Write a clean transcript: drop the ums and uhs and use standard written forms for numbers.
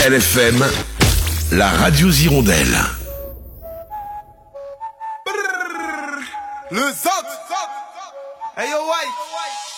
LFM, la radio Hirondelle. Le Zot. Hey yo, White.